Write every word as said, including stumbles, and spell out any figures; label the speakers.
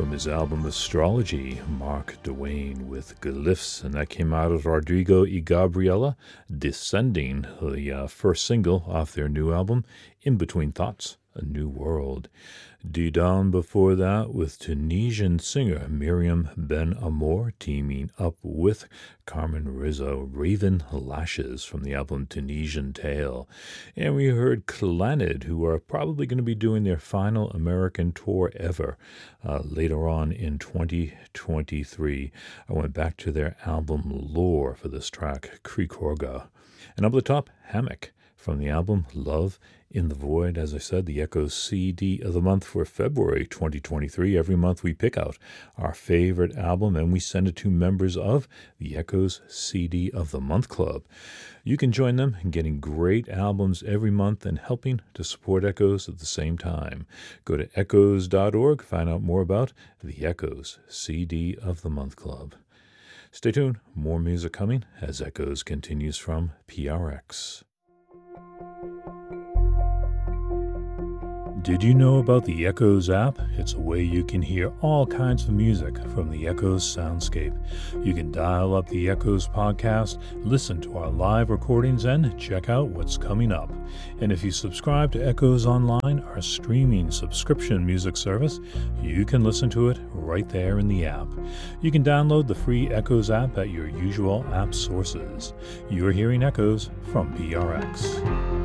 Speaker 1: From his album Astrology, Mark Dwayne with Glyphs, and that came out of Rodrigo y Gabriela, Descending, the uh, first single off their new album, In Between Thoughts, A New World. Didan before that with Tunisian singer Miriam Ben Amour teaming up with Carmen Rizzo, Raven Lashes from the album Tunisian Tale. And we heard Clannad, who are probably going to be doing their final American tour ever uh, later on in twenty twenty-three. I went back to their album Lore for this track, Krikorga. And up the top, Hammock from the album Love in the Void. As I said, the Echoes C D of the month for February twenty twenty-three. Every month we pick out our favorite album and we send it to members of the Echoes C D of the Month Club. You can join them in getting great albums every month and helping to support Echoes at the same time. Go to echoes dot org, find out more about the Echoes C D of the Month Club. Stay tuned, more music coming as Echoes continues from P R X. Did you know about the Echoes app? It's a way you can hear all kinds of music from the Echoes soundscape. You can dial up the Echoes podcast, listen to our live recordings, and check out what's coming up. And if you subscribe to Echoes Online, our streaming subscription music service, you can listen to it right there in the app. You can download the free Echoes app at your usual app sources. You're hearing Echoes from P R X.